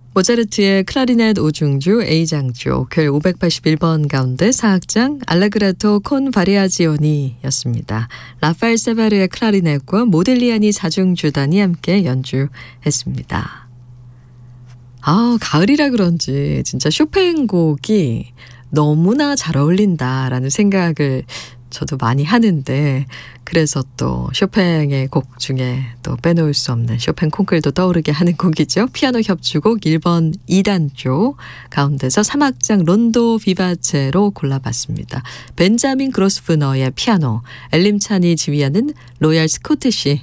모차르트의 클라리넷 5중주 A장조 괵 581번 가운데 4악장 알레그레토 콘 바리아지오니였습니다. 라파엘 세베르의 클라리넷과 모딜리아니 4중주단이 함께 연주했습니다. 가을이라 그런지 진짜 쇼팽 곡이 너무나 잘 어울린다라는 생각을 저도 많이 하는데, 그래서 또 쇼팽의 곡 중에 또 빼놓을 수 없는 쇼팽 콩쿨도 떠오르게 하는 곡이죠. 피아노 협주곡 1번 2단조 가운데서 3악장 론도 비바체로 골라봤습니다. 벤자민 그로스프너의 피아노, 엘림찬이 지휘하는 로얄 스코티시